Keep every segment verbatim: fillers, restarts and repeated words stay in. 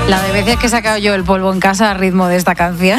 La de veces que he sacado yo el polvo en casa a ritmo de esta canción.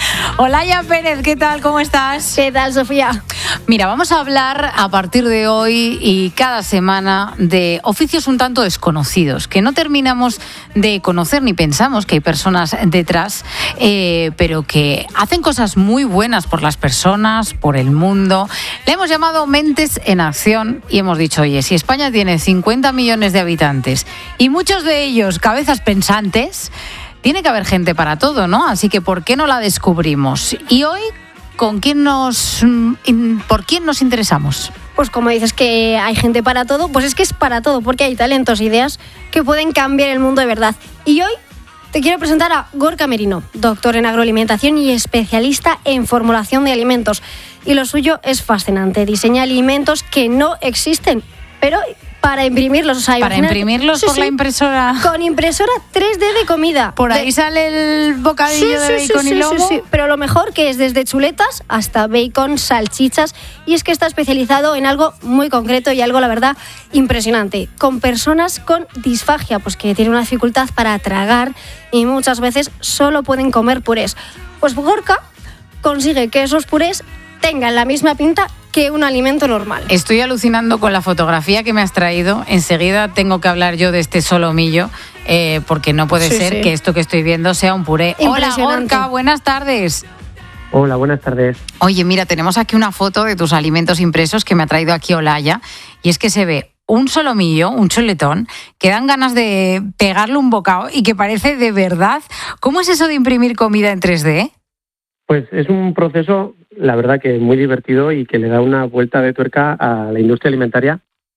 Olaya Pérez, ¿qué tal? ¿Cómo estás? ¿Qué tal, Sofía? Mira, vamos a hablar a partir de hoy y cada semana de oficios un tanto desconocidos, que no terminamos de conocer ni pensamos que hay personas detrás, eh, pero que hacen cosas muy buenas por las personas, por el mundo. Le hemos llamado Mentes en Acción y hemos dicho, oye, si España tiene cincuenta millones de habitantes y muchos de ellos cabezas pensantes, tiene que haber gente para todo, ¿no? Así que ¿por qué no la descubrimos? Y hoy, ¿con quién nos, por quién nos interesamos? Pues como dices que hay gente para todo, pues es que es para todo, porque hay talentos, ideas que pueden cambiar el mundo de verdad. Y hoy te quiero presentar a Gorka Merino, doctor en agroalimentación y especialista en formulación de alimentos. Y lo suyo es fascinante, diseña alimentos que no existen, pero para imprimirlos. O sea, para imagínate, imprimirlos sí, por sí, la impresora. Con impresora tres D de comida. Por ahí de... sale el bocadillo sí, de sí, bacon sí, y sí, lomo. Sí, sí. Pero lo mejor que es desde chuletas hasta bacon, salchichas. Y es que está especializado en algo muy concreto y algo, la verdad, impresionante. Con personas con disfagia, pues que tienen una dificultad para tragar y muchas veces solo pueden comer purés. Pues Gorka consigue que esos purés tengan la misma pinta que un alimento normal. Estoy alucinando con la fotografía que me has traído. Enseguida tengo que hablar yo de este solomillo, eh, porque no puede sí, ser sí. que esto que estoy viendo sea un puré. Hola, Gorka, buenas tardes. Hola, buenas tardes. Oye, mira, tenemos aquí una foto de tus alimentos impresos que me ha traído aquí Olaya, y es que se ve un solomillo, un chuletón, que dan ganas de pegarle un bocado y que parece de verdad. ¿Cómo es eso de imprimir comida en tres D? Pues es un proceso, la verdad, que muy divertido y que le da una vuelta de tuerca a la industria alimentaria.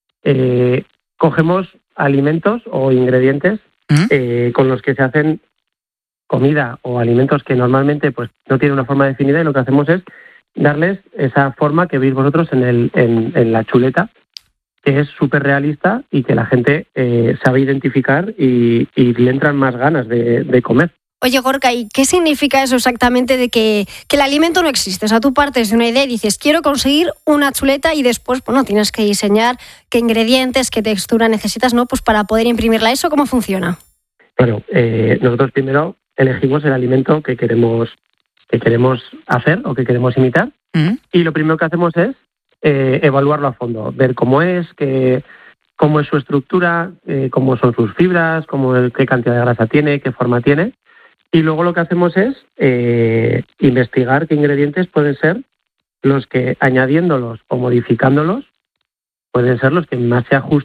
Eh, cogemos alimentos o ingredientes ¿Mm? eh, con los que se hacen comida o alimentos que normalmente pues no tienen una forma definida, y lo que hacemos es darles esa forma que veis vosotros en, el, en, en la chuleta, que es súper realista y que la gente eh, sabe identificar y, y le entran más ganas de, de comer. Oye, Gorka, ¿y qué significa eso exactamente de que, que el alimento no existe? O sea, tú partes de una idea y dices, quiero conseguir una chuleta, y después, bueno, tienes que diseñar qué ingredientes, qué textura necesitas, ¿no? Pues para poder imprimirla. ¿Eso cómo funciona? Bueno, eh, nosotros primero elegimos el alimento que queremos, que queremos hacer o que queremos imitar, ¿Mm? Y lo primero que hacemos es eh, evaluarlo a fondo, ver cómo es, qué, cómo es su estructura, eh, cómo son sus fibras, cómo, qué cantidad de grasa tiene, qué forma tiene. Y luego lo que hacemos es eh, investigar qué ingredientes pueden ser los que, añadiéndolos o modificándolos, pueden ser los que más se ajusten